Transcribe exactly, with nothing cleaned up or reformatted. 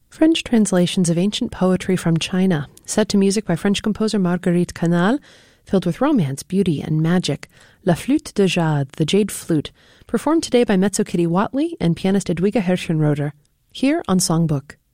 French translations of ancient poetry from China, set to music by French composer Marguerite Canal, filled with romance, beauty, and magic. La Flûte de Jade, the Jade Flute, performed today by mezzo Kitty Watley and pianist Edwiga Herrschenroder, here on Songbook.